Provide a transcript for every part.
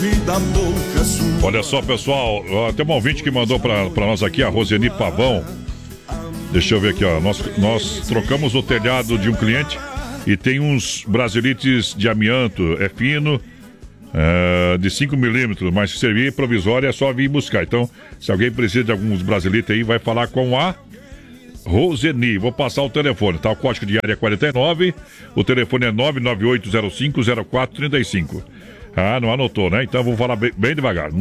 Olha só, pessoal, tem um ouvinte que mandou pra nós aqui, a Roseni Pavão. Deixa eu ver aqui, ó. Nós trocamos o telhado de um cliente e tem uns brasilites de amianto, é fino, de 5 milímetros, mas se servir provisório é só vir buscar. Então, se alguém precisa de alguns brasilites aí, vai falar com a Roseni. Vou passar o telefone, tá? O código de área é 49, o telefone é 998050435. Ah, não anotou, né? Então vou falar bem devagar.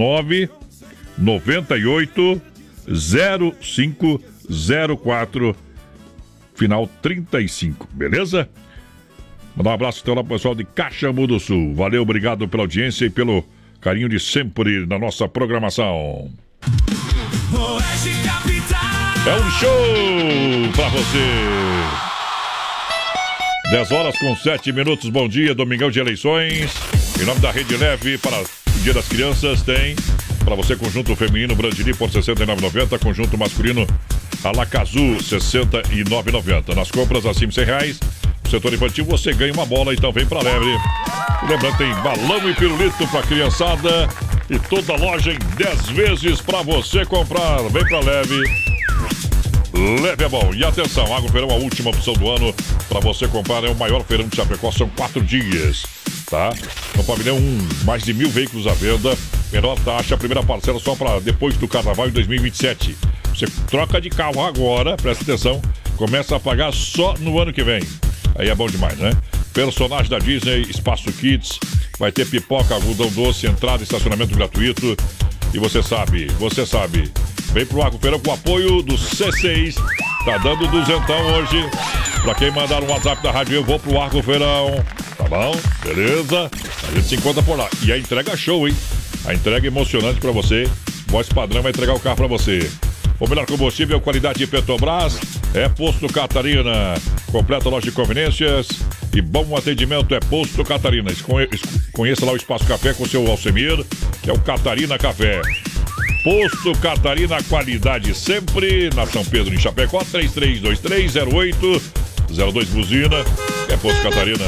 9980504, final 35, beleza? Mandar um abraço então lá pro pessoal de Caxambu do Sul. Valeu, obrigado pela audiência e pelo carinho de sempre na nossa programação. É um show pra você. 10 horas com 7 minutos, bom dia, domingão de eleições. Em nome da Rede Leve, para o Dia das Crianças, tem para você conjunto feminino Brandini por R$ 69,90, conjunto masculino Alacazu R$ 69,90. Nas compras acima de R$100, no setor infantil você ganha uma bola, então vem pra Leve. E lembrando, tem balão e pirulito pra criançada e toda loja em 10 vezes pra você comprar. Vem pra Leve. Leve é bom. E atenção, Agrofeirão, a última opção do ano para você comprar, é o maior feirão de Chapecó, são 4 dias, tá? No pavilhão 1, mais de 1.000 veículos à venda, menor taxa, a primeira parcela só para depois do carnaval em 2027. Você troca de carro agora, presta atenção, começa a pagar só no ano que vem. Aí é bom demais, né? Personagem da Disney, Espaço Kids, vai ter pipoca, algodão doce, entrada e estacionamento gratuito. E você sabe, vem pro Agrofeirão com o apoio do C6. Tá dando duzentão hoje. Pra quem mandar um WhatsApp da rádio, eu vou pro Agrofeirão. Tá bom? Beleza? A gente se encontra por lá. E a entrega show, hein? A entrega emocionante pra você. Voz padrão vai entregar o carro pra você. O melhor combustível, qualidade de Petrobras, é Posto Catarina. Completa loja de conveniências e bom atendimento é Posto Catarina. Conheça lá o Espaço Café com o seu Alcemir, que é o Catarina Café. Posto Catarina, qualidade sempre. Na São Pedro, em Chapecó, 33230802, buzina. É Posto Catarina.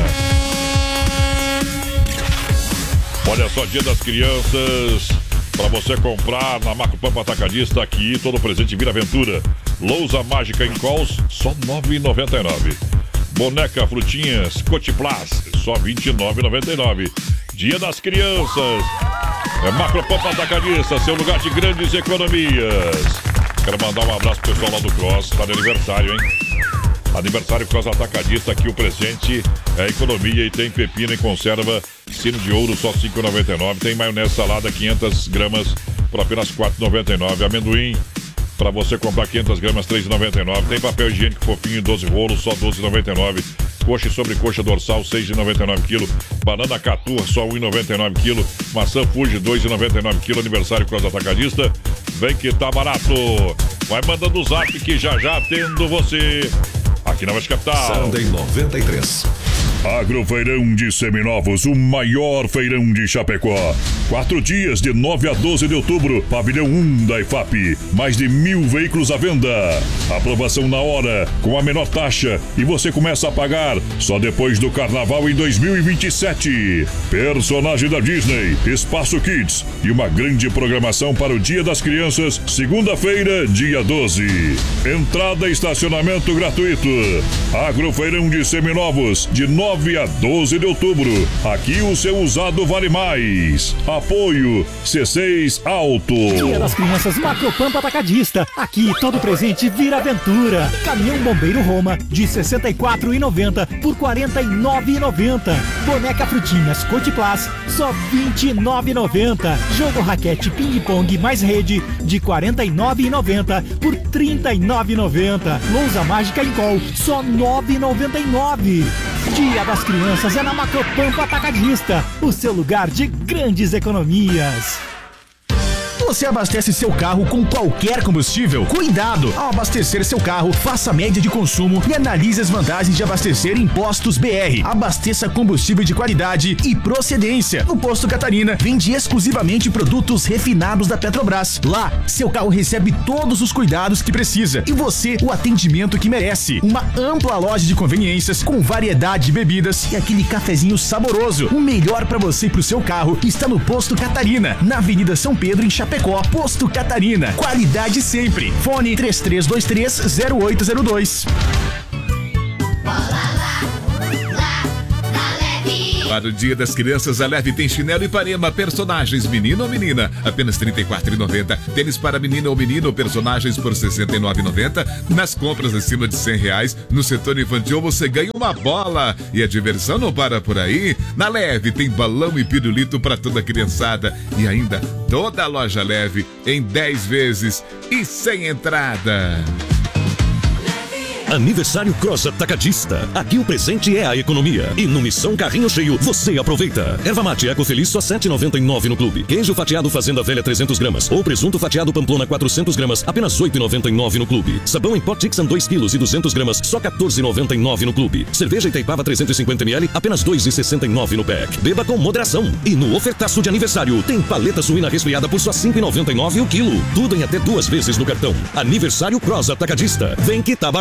Olha só, Dia das Crianças. Para você comprar na Macro Pampa Atacadista, aqui todo presente vira aventura. Lousa mágica em calls, só R$ 9,99. Boneca frutinhas Cotiplas, só R$ 29,99. Dia das Crianças. É Macro Pampa Atacadista, seu lugar de grandes economias. Quero mandar um abraço pro pessoal lá do Cross, tá de aniversário, hein? Aniversário Cross Atacadista, aqui o presente é economia e tem pepino em conserva, sino de ouro, só R$ 5,99. Tem maionese salada, 500 gramas, por apenas R$ 4,99. Amendoim, para você comprar 500 gramas, R$ 3,99. Tem papel higiênico fofinho, 12 rolos, só R$ 12,99. Coxa e sobrecoxa dorsal, R$ 6,99 kg. Banana caturra, só R$ 1,99 kg. Maçã Fuji, R$ 2,99 kg. Aniversário Cross Atacadista. Vem que tá barato. Vai mandando o zap que já atendo você. Aqui na West Capital. Sunday 93. Agrofeirão de Seminovos, o maior feirão de Chapecó. 4 dias de 9 a 12 de outubro, pavilhão 1 da IFAP. Mais de 1.000 veículos à venda. Aprovação na hora, com a menor taxa. E você começa a pagar só depois do carnaval em 2027. Personagem da Disney, Espaço Kids e uma grande programação para o Dia das Crianças, segunda-feira, dia 12. Entrada e estacionamento gratuito. Agrofeirão de Seminovos, de 9 a 12 de outubro. Aqui o seu usado vale mais. Apoio C6 Auto. Dia das Crianças Macro Pampa Atacadista. Aqui todo presente vira aventura. Caminhão Bombeiro Roma de R$ 64,90 por R$ 49,90. Boneca Frutinhas Cotiplas, só R$ 29,90. Jogo raquete ping-pong mais rede de R$ 49,90 por R$ 39,90. Lousa mágica em col, só R$ 9,99. Dia das Crianças é na Macro Pampa Atacadista, o seu lugar de grandes economias. Você abastece seu carro com qualquer combustível? Cuidado! Ao abastecer seu carro, faça a média de consumo e analise as vantagens de abastecer em postos BR. Abasteça combustível de qualidade e procedência. O Posto Catarina vende exclusivamente produtos refinados da Petrobras. Lá, seu carro recebe todos os cuidados que precisa e você o atendimento que merece. Uma ampla loja de conveniências com variedade de bebidas e aquele cafezinho saboroso. O melhor para você e pro seu carro está no Posto Catarina, na Avenida São Pedro, em Chapecó. Posto Catarina, qualidade sempre. Fone 3323-0802. Para o Dia das Crianças, a Leve tem chinelo Ipanema, personagens menino ou menina, apenas R$ 34,90. Tênis para menina ou menino, personagens por R$ 69,90. Nas compras acima de R$100, no setor infantil você ganha uma bola. E a diversão não para por aí. Na Leve tem balão e pirulito para toda a criançada. E ainda toda a loja Leve em 10 vezes e sem entrada. Aniversário Cross Atacadista. Aqui o presente é a economia. E no Missão Carrinho Cheio, você aproveita. Erva mate Eco Feliz só R$ 7,99 no clube. Queijo fatiado Fazenda Velha 300 gramas. Ou presunto fatiado Pamplona 400 gramas, apenas R$ 8,99 no clube. Sabão em pó Tixan 2 kg e 200 gramas, só R$ 14,99 no clube. Cerveja Itaipava 350 ml, apenas R$ 2,69 no pack. Beba com moderação. E no ofertaço de aniversário, tem paleta suína resfriada por só R$ 5,99 o quilo. Tudo em até 2 vezes no cartão. Aniversário Cross Atacadista. Vem que tá barato.